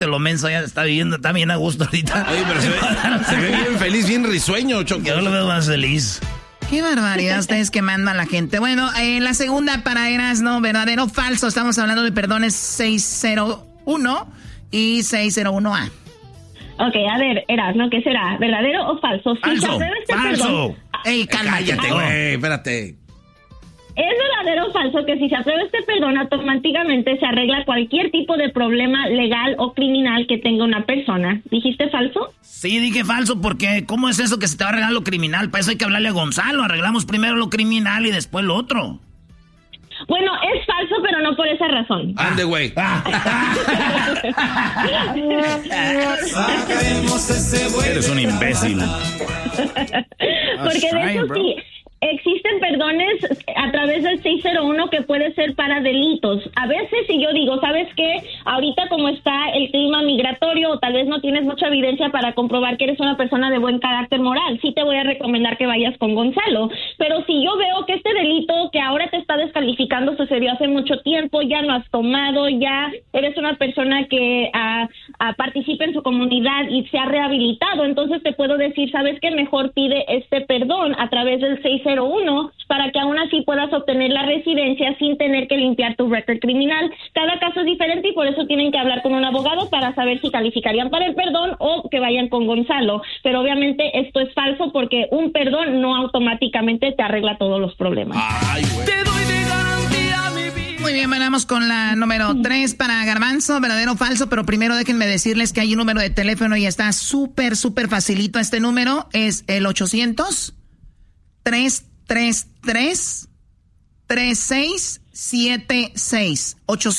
Lo menso ya está viviendo también a gusto ahorita. Oye, pero se ve bien feliz, bien risueño, Choco. Yo lo veo más feliz. Qué barbaridad ustedes quemando a la gente. Bueno, la segunda para Erasno, verdadero o falso. Estamos hablando de perdones 601 y 601A. Ok, a ver, Erasno, ¿qué será? ¿Verdadero o falso? Falso, falso. Ey, cálmate. Cállate, güey, espérate. ¿Es verdadero o falso que si se aprueba este perdón automáticamente se arregla cualquier tipo de problema legal o criminal que tenga una persona? ¿Dijiste falso? Sí, dije falso porque ¿cómo es eso que se te va a arreglar lo criminal? Para eso hay que hablarle a Gonzalo. Arreglamos primero lo criminal y después lo otro. Bueno, es falso, pero no por esa razón. Ande, güey. Eres un imbécil. Porque de hecho sí, existen perdones a través del 601 que puede ser para delitos. A veces si yo digo, ¿sabes qué? Ahorita como está el clima migratorio o tal vez no tienes mucha evidencia para comprobar que eres una persona de buen carácter moral, sí te voy a recomendar que vayas con Gonzalo. Pero si yo veo que este delito que ahora te está descalificando sucedió hace mucho tiempo, ya no has tomado, ya eres una persona que participa en su comunidad y se ha rehabilitado, entonces te puedo decir, ¿sabes qué? Mejor pide este perdón a través del 601 para que aún así puedas obtener la residencia sin tener que limpiar tu récord criminal. Cada caso es diferente y por eso tienen que hablar con un abogado para saber si calificarían para el perdón o que vayan con Gonzalo. Pero obviamente esto es falso porque un perdón no automáticamente te arregla todos los problemas. Ay, güey. Te doy de garantía mi vida. Muy bien, vamos con la número 3 para Garbanzo, verdadero o falso, pero primero déjenme decirles que hay un número de teléfono y está súper facilito. Este número es el 800-333-3676.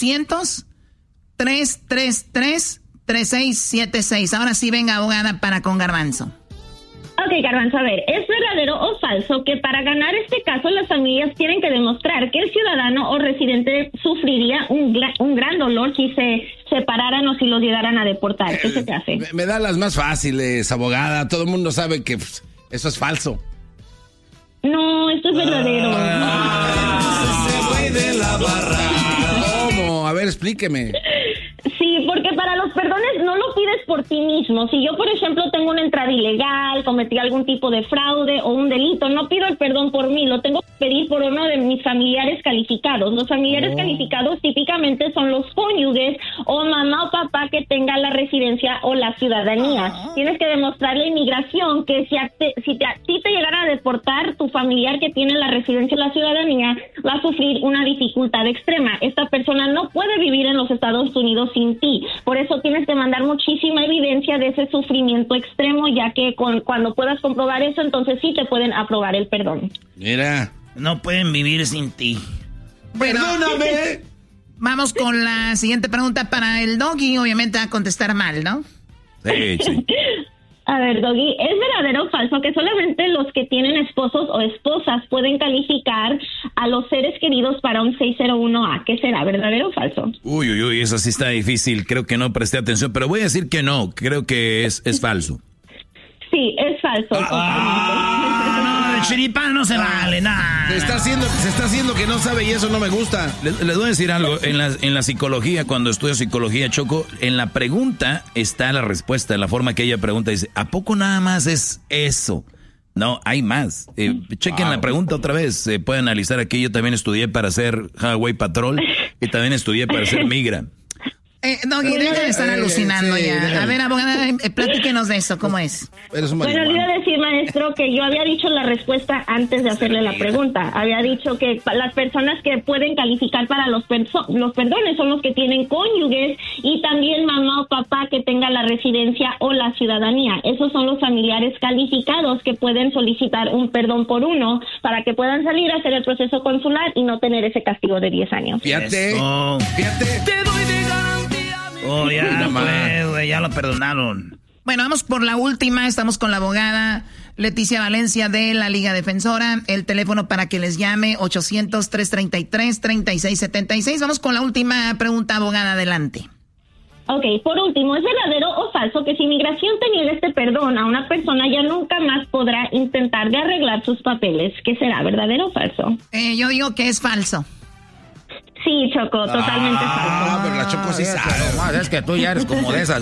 800-333-3676. Ahora sí, venga, abogada, para con Garbanzo. Ok, Garbanzo, a ver, ¿es verdadero o falso que para ganar este caso las familias tienen que demostrar que el ciudadano o residente sufriría un gran dolor si se separaran o si los llegaran a deportar? ¿Qué se te hace? Me da las más fáciles, abogada. Todo el mundo sabe que eso es falso. No, esto es verdadero. Se fue de la barra. ¿Cómo? A ver, explíqueme. Sí, porque para los perdones no lo pides por ti mismo. Si yo, por ejemplo, tengo una entrada ilegal, cometí algún tipo de fraude o un delito, no pido el perdón por mí, lo tengo que pedir por uno de mis familiares calificados. Los familiares calificados típicamente son los cónyuges o mamá o papá que tenga la residencia o la ciudadanía. Tienes que demostrarle a inmigración que si a ti te llegaran a deportar, tu familiar que tiene la residencia o la ciudadanía va a sufrir una dificultad extrema. Esta persona no puede vivir en los Estados Unidos sin ti. Por eso tienes que mandar muchísima evidencia de ese sufrimiento extremo, ya que cuando puedas comprobar eso, entonces sí te pueden aprobar el perdón. Mira. No pueden vivir sin ti. Bueno, ¡Perdóname! vamos con la siguiente pregunta para el Doggy. Obviamente va a contestar mal, ¿no? Sí. A ver, Doggy, ¿es verdadero o falso que solamente los que tienen esposos o esposas pueden calificar a los seres queridos para un 601A? ¿Qué será, verdadero o falso? Uy, eso sí está difícil. Creo que no presté atención, pero voy a decir que no. Creo que es falso. Sí, es falso. No, el chiripán no se vale, nada. Se está haciendo que no sabe y eso no me gusta. Les voy a decir algo. En la psicología, cuando estudio psicología, Choco, en la pregunta está la respuesta. En la forma que ella pregunta, dice, ¿a poco nada más es eso? No, hay más. Chequen la pregunta otra vez. Puede analizar aquí. Yo también estudié para ser Highway Patrol y también estudié para ser migra. Doggy, deja de estar alucinando sí, ya. déjale. A ver, abogada, platíquenos de eso, ¿cómo es? Eres un Bueno, le iba a decir, maestro, que yo había dicho la respuesta antes de hacerle la pregunta. Había dicho que las personas que pueden calificar para los perdones son los que tienen cónyuges y también mamá o papá que tenga la residencia o la ciudadanía. Esos son los familiares calificados que pueden solicitar un perdón por uno para que puedan salir a hacer el proceso consular y no tener ese castigo de 10 años. Fíjate. Eso. Fíjate. Te doy de garantía. Oh, ya, güey, ya lo perdonaron. Bueno, vamos por la última. Estamos con la abogada Leticia Valencia de la Liga Defensora. El teléfono para que les llame, 800-333-3676. Vamos con la última pregunta, abogada, adelante. Ok, por último, ¿es verdadero o falso que si inmigración te niega este perdón a una persona ya nunca más podrá intentar de arreglar sus papeles? ¿Qué será, verdadero o falso? Yo digo que es falso. Sí, Choco, totalmente falso. Ah, pero la Choco sí sabe. Es que tú ya eres como de esas